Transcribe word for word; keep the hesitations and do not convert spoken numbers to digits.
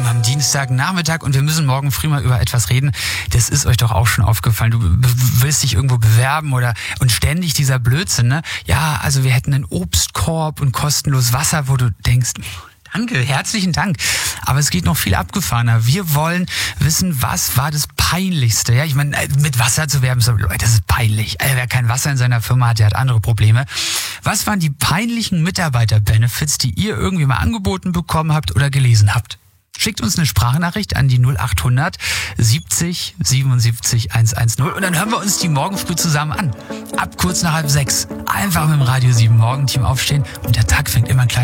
haben am Dienstagnachmittag und wir müssen morgen früh mal über etwas reden. Das ist euch doch auch schon aufgefallen. Du be- willst dich irgendwo bewerben oder und ständig dieser Blödsinn, ne? Ja, also wir hätten einen Obstkorb und kostenlos Wasser, wo du denkst, danke, herzlichen Dank. Aber es geht noch viel abgefahrener. Wir wollen wissen, was war das Peinlichste? Ja, ich meine, mit Wasser zu werben, so, Leute, das ist peinlich. Also, wer kein Wasser in seiner Firma hat, der hat andere Probleme. Was waren die peinlichen Mitarbeiter-Benefits, die ihr irgendwie mal angeboten bekommen habt oder gelesen habt? Schickt uns eine Sprachnachricht an die null acht hundert siebzig siebenundsiebzig hundertzehn und dann hören wir uns die morgen früh zusammen an. Ab kurz nach halb sechs. Einfach mit dem Radio sieben Morgenteam aufstehen und der Tag fängt immer ein kleines